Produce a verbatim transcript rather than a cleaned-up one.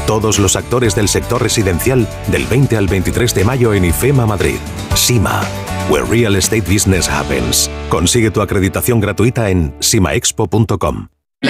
Todos los actores del sector residencial del veinte al veintitrés de mayo en IFEMA Madrid. SIMA, where real estate business happens. Consigue tu acreditación gratuita en simaexpo punto com.